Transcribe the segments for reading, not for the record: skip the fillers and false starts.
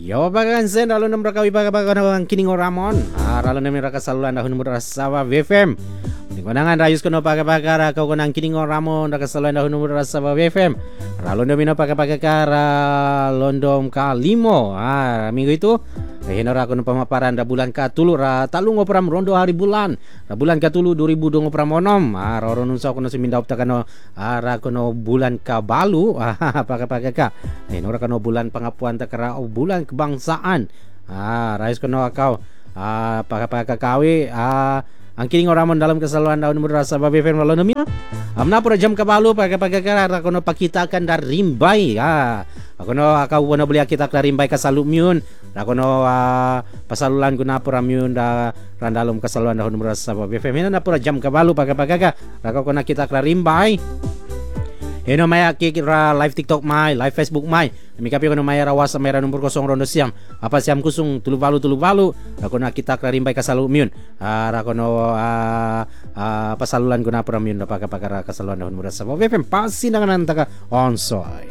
Yo bagan sen ralo nam rakawi baga ang kining oramon. Ralo nam raka salulan dahun mudra sawa VFM. Konangan rayus kono paga kau konang kining oramon raka salulan dahun mudra sawa VFM. Ralo nam ino paga londom kalimo. Minggu itu hinora kono pamaparan da bulan katulu ra talung opram rondo hari bulan. Ra bulan katulu 2020 opram onom. Roro nunsa kono siminda opta kano ra kono bulan kabalu. Paga ka. Hinora kono bulan pangapuan takara bulan kebangsaan. Rais kono akau paga kawi ang kining oramon dalam kesaluan daun mudra sabab FM lalu nami amna pura jam kabalu paga kara kono pakitakan dar rimbai kono akau wono beli kita dar rimbai kasalu miun kono pasalulan guna pura miun da randalum kesaluan daun mudra sabab FM na pura jam kabalu paga kono kita dar rimbai Heno maya kira live TikTok mai, live Facebook mai. Demi kapi kono maya rawas mera nomor 0 rondo siam. Apa siam kusung tulu balu. Kono kita klarimbai kasalu miun. Kono pasalulan guna pura miun paga kasaluan dahun murah sama. FM pasti nangan antaka onsoy.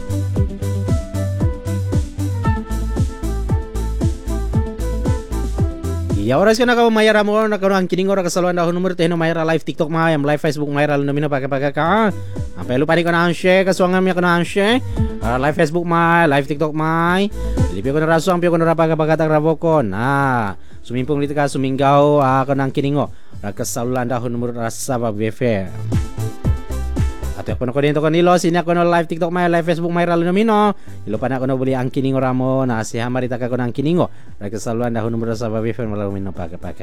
Ya oras kana ka mayara mo na kano ang kining ora kasaluan dahon numero tehno mayara live TikTok mayam live Facebook mayara lumino paga ka. Ampay lupa ni ko na ang share kasuangam ya ko na ang share. Live Facebook may, live TikTok may. Lipi ko na rasuang pio ko na paga tak rabokon. Sumimpong dito ka suminggaw ako nang kiningo. Kasaluan dahon numero rasa ba BFM. At ako dito ko nilo sini ako no live TikTok may live Facebook may ralo nomino. Ilupa na ako no buli ang kiningo ramo na si hamarita ka ko nang kiningo. Kasaluan dahon numero sa BFM ralo nomino paga ka.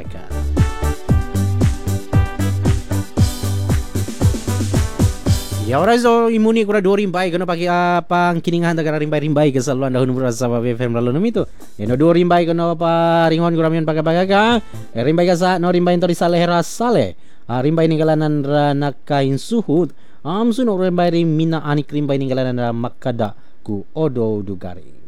Ya ora so imuni kura do rimbai kono pagi pang kiningan daga rimbai kasaluan dahon numero sa BFM ralo nomito. Eno do rimbai kono pa ringon kura mion paga ka. Rimbai ka sa no rimbai tori salehera sale. Rimbai ningalanan ra nakain suhud. Suno rimbai mina anik rimbai ningalanan ra makada ku odo dugari.